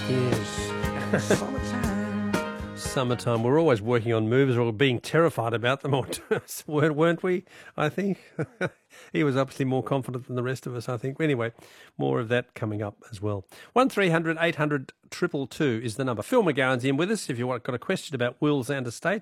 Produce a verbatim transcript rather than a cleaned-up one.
Yes. Summertime. Summertime. We're always working on movies or being terrified about them, or weren't we? I think he was obviously more confident than the rest of us, I think. Anyway, more of that coming up as well. one three hundred eight hundred two two two is the number. Phil McGowan's in with us if you've got a question about wills and estates.